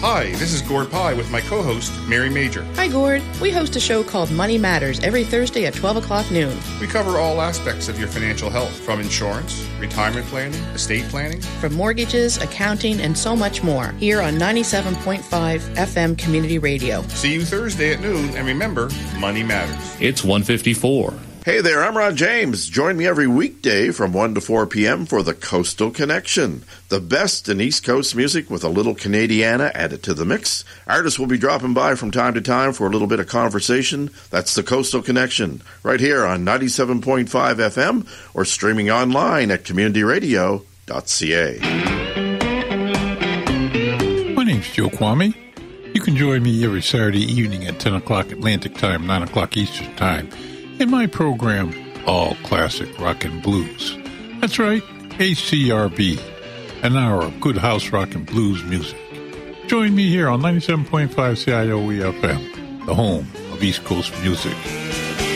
Hi, this is Gord Pye with my co-host, Mary Major. Hi, Gord. We host a show called Money Matters every Thursday at 12 o'clock noon. We cover all aspects of your financial health, from insurance, retirement planning, estate planning, from mortgages, accounting, and so much more, here on 97.5 FM Community Radio. See you Thursday at noon, and remember, money matters. It's 1:54. Hey there, I'm Ron James. Join me every weekday from 1 to 4 p.m. for the Coastal Connection. The best in East Coast music with a little Canadiana added to the mix. Artists will be dropping by from time to time for a little bit of conversation. That's the Coastal Connection, right here on 97.5 FM or streaming online at communityradio.ca. My name's Joe Kwame. You can join me every Saturday evening at 10 o'clock Atlantic Time, 9 o'clock Eastern Time, in my program, All Classic Rock and Blues. That's right, ACRB, an hour of good house rock and blues music. Join me here on 97.5 CIOE FM, the home of East Coast music.